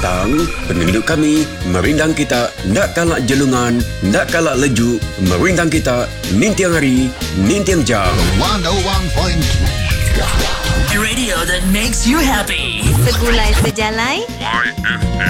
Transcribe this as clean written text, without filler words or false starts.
petang, penduduk kami merindang kita nak kalak jelungan, nak kalak lejuk, merindang kita nintiang hari, nintiang jam. 101.3 Radio that makes you happy. Segulai sejalai.